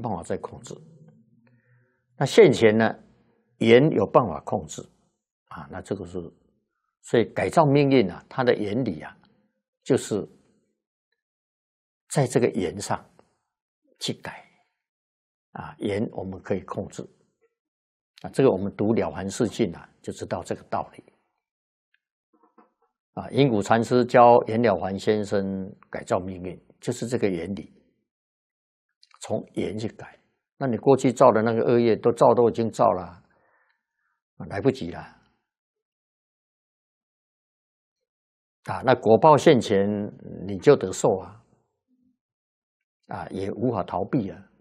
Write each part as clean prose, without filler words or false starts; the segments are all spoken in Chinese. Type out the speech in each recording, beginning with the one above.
办法再控制。那现前呢，缘有办法控制啊，那这个是，所以改造命运啊，它的原理啊，就是在这个缘上去改啊，缘我们可以控制啊，这个我们读《了凡四训》啊，就知道这个道理啊。因谷禅师教袁了凡先生改造命运，就是这个原理，从缘去改。那你过去造的那个恶业都已经造了，来不及了啊！那果报现前，你就得受啊，也无法逃避啊！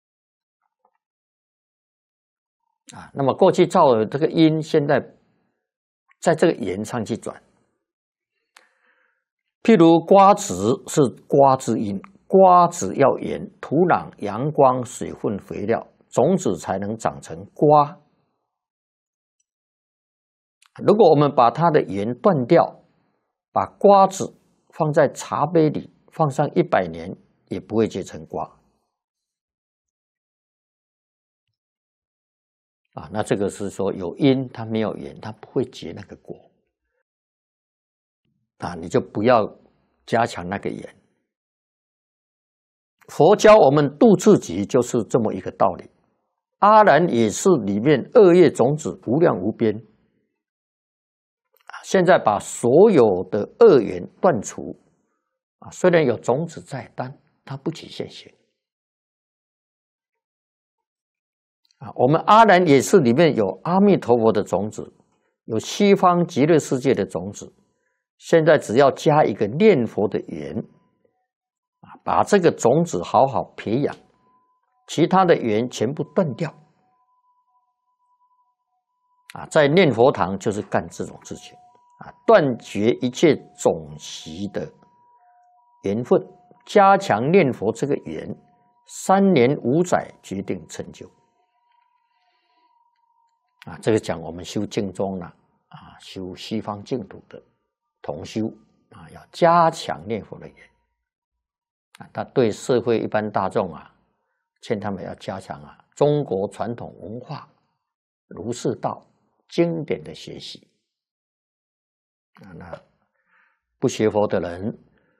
那么过去造的这个因，现在在这个缘上去转。譬如瓜子是瓜之因。瓜子要缘，土壤、阳光、水分、肥料，种子才能长成瓜。如果我们把它的缘断掉，把瓜子放在茶杯里，放上100年也不会结成瓜。那这个是说有因，它没有缘，它不会结那个果。你就不要加强那个缘。佛教我们度自己就是这么一个道理。阿难也是里面恶业种子无量无边，现在把所有的恶缘断除虽然有种子在，但它不起现行我们阿难也是里面有阿弥陀佛的种子，有西方极乐世界的种子，现在只要加一个念佛的缘把这个种子好好培养，其他的缘全部断掉在念佛堂就是干这种事情断绝一切种习的缘分，加强念佛这个缘，3年5载决定成就这个讲我们修净宗修西方净土的同修要加强念佛的缘他对社会一般大众劝他们要加强中国传统文化、儒释道经典的学习那不学佛的人，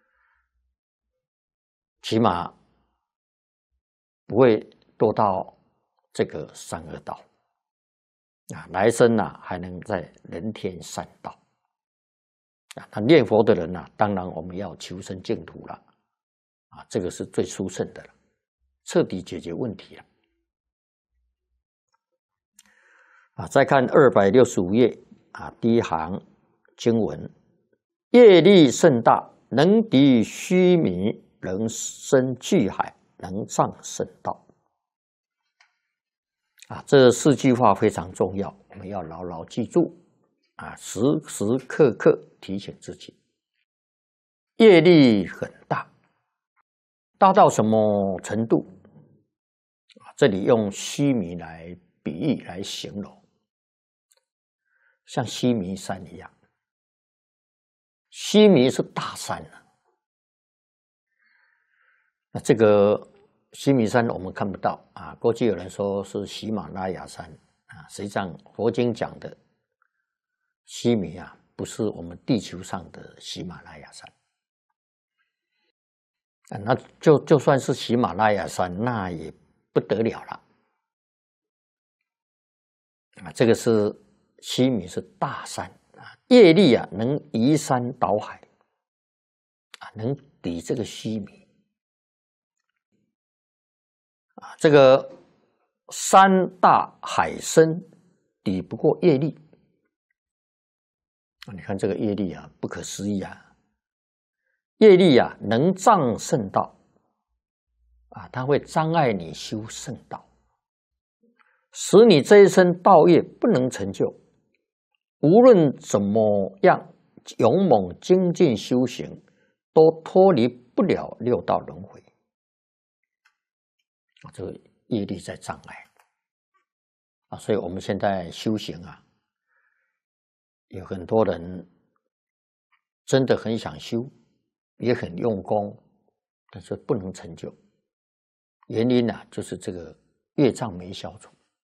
起码不会堕到这个三恶道来生还能在人天善道那念佛的人当然我们要求生净土了这个是最殊胜的了，彻底解决问题了再看265页第一行经文：业力甚大，能敌须弥，能生巨海，能障圣道这4句话非常重要，我们要牢牢记住时时刻刻提醒自己。业力很大，大到什么程度这里用须弥来比喻来形容，像须弥山一样。须弥是大山那这个须弥山我们看不到过去有人说是喜马拉雅山实际上佛经讲的须弥不是我们地球上的喜马拉雅山那就算是喜马拉雅山，那也不得了了这个是须弥是大山业力能移山倒海能抵这个须弥这个山大海深，抵不过业力你看这个业力不可思议业力能障圣道它会障碍你修圣道，使你这一生道业不能成就。无论怎么样勇猛精进修行，都脱离不了6道轮回这个业力在障碍所以我们现在修行有很多人真的很想修，也很用功，但是不能成就原因就是这个业障没消除。